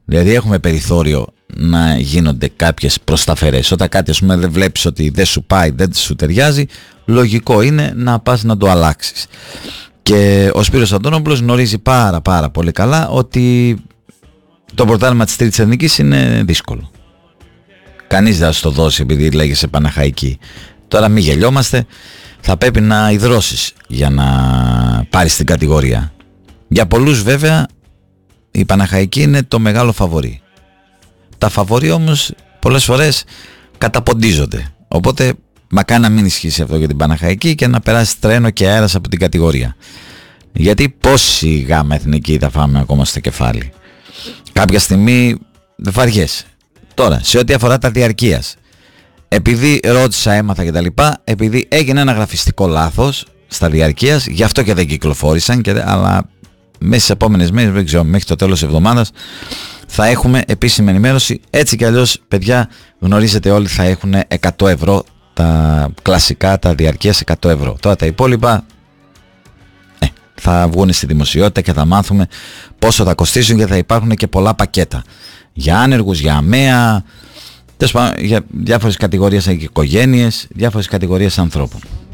Δηλαδή έχουμε περιθώριο να γίνονται κάποιες προσταφερές. Όταν κάτι ας πούμε δεν βλέπεις ότι δεν σου πάει, δεν σου ταιριάζει, λογικό είναι να πας να το αλλάξεις. Και ο Σπύρος Αντώνοπουλος γνωρίζει πάρα πολύ καλά ότι το πρωτάθλημα της Τρίτης Εθνικής είναι δύσκολο. Κανείς δεν θα σου το δώσει επειδή λέγεσαι Παναχαϊκή. Τώρα μην γελιόμαστε, θα πρέπει να ιδρώσεις για να πάρεις την κατηγορία. Για πολλούς βέβαια η Παναχαϊκή είναι το μεγάλο φαβορί. Τα φαβορί όμως πολλές φορές καταποντίζονται. Οπότε μακάρι να μην ισχύσει αυτό για την Παναχαϊκή και να περάσει τρένο και αέρας από την κατηγορία. Γιατί πόση γάμα εθνική θα φάμε ακόμα στο κεφάλι. Κάποια στιγμή δεν βαριέσαι. Τώρα, σε ό,τι αφορά τα διαρκείας, επειδή ρώτησα, έμαθα κτλ., επειδή έγινε ένα γραφιστικό λάθος στα διαρκείας, γι' αυτό και δεν κυκλοφόρησαν, αλλά μέσα στις επόμενες μέρες, δεν ξέρω, μέχρι το τέλος της εβδομάδας, θα έχουμε επίσημη ενημέρωση. Έτσι κι αλλιώς, παιδιά, γνωρίζετε όλοι, θα έχουν 100 ευρώ τα κλασικά, τα διαρκείας 100 ευρώ. Τώρα τα υπόλοιπα θα βγουν στη δημοσιότητα και θα μάθουμε πόσο θα κοστίσουν, και θα υπάρχουν και πολλά πακέτα για άνεργους, για αμαία, για διάφορες κατηγορίες οικογένειες, διάφορες κατηγορίες ανθρώπων.